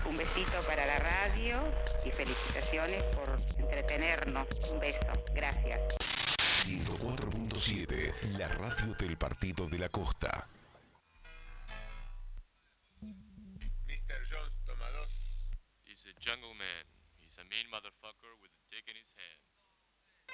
Un besito para la radio y felicitaciones por entretenernos. Un beso. Gracias. 104.7, la radio del Partido de la Costa. Mr. Jones, toma dos. He's a jungle man. He's a mean motherfucker with a dick in his hand.